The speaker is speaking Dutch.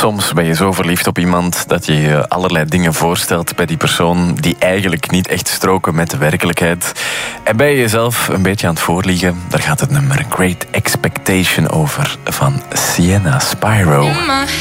Soms ben je zo verliefd op iemand dat je je allerlei dingen voorstelt bij die persoon die eigenlijk niet echt stroken met de werkelijkheid. En ben je jezelf een beetje aan het voorliegen. Daar gaat het nummer Great Expectation over van Sienna Spyro. In my